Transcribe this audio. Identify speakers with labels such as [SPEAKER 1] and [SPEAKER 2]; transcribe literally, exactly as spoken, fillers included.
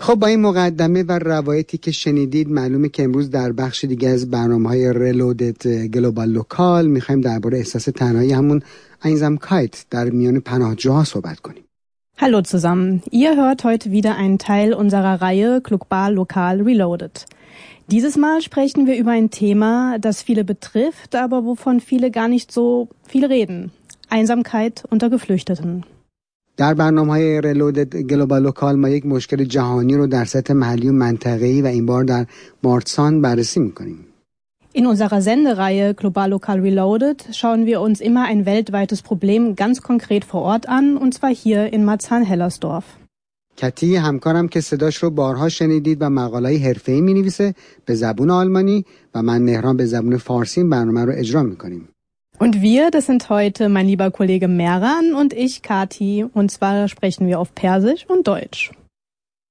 [SPEAKER 1] خب با این مقدمه و روایتی که شنیدید معلومه که امروز در بخش دیگه از برنامه‌های ریلودد گلوبال لوکال می‌خوایم درباره احساس تنهایی همون Einsamkeit در میان پناهجوها صحبت کنیم.
[SPEAKER 2] Hallo zusammen, ihr hört heute wieder einen Teil unserer Reihe Global Lokal Reloaded. Dieses Mal sprechen wir über ein Thema, das viele betrifft, aber wovon viele gar nicht so viel reden. Einsamkeit unter Geflüchteten.
[SPEAKER 1] در برنامه‌های ریلودد گلوبال لوکال ما یک مشکل جهانی رو در سطح محلی و منطقه‌ای و این بار در مارتسان بررسی می‌کنیم.
[SPEAKER 2] In unserer Sendereihe Global Lokal Reloaded schauen wir uns immer ein weltweites Problem ganz konkret vor Ort an, und zwar hier in Marzahn-Hellersdorf.
[SPEAKER 1] کتی همکارم که صداش رو بارها شنیدید و مقاله‌های حرفه‌ای می‌نویسه به زبان آلمانی و من مهران به زبان فارسی برنامه رو اجرا می‌کنیم.
[SPEAKER 2] Und wir, das sind heute mein lieber Kollege Mehran und ich, Kati, und zwar sprechen wir auf Persisch und Deutsch.